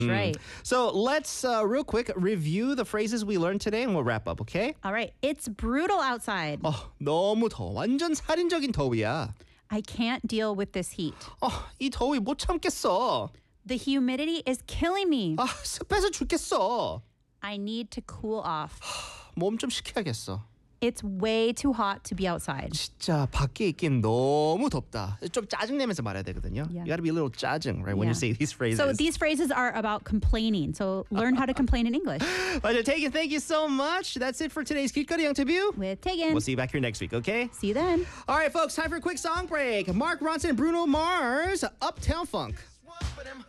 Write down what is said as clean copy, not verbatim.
right. So let's real quick review the phrases we learned today and we'll wrap up, okay? All right. It's brutal outside. 너무 더워. 완전 살인적인 더위야. I can't deal with this heat. 이 더위 못 참겠어. The humidity is killing me. 습해서 죽겠어. I need to cool off. 몸 좀 식혀야겠어. It's way too hot to be outside. 진짜 밖에 있긴 너무 덥다. 좀 짜증내면서 말해야 되거든요. Yeah. You got to be a little 짜증, right, when you say these phrases. So these phrases are about complaining. So learn how to complain in English. 맞아, Tegan, thank you so much. That's it for today's 길거리 인터뷰. With Tegan. We'll see you back here next week, okay? See you then. All right, folks, time for a quick song break. Mark Ronson and Bruno Mars, Uptown Funk.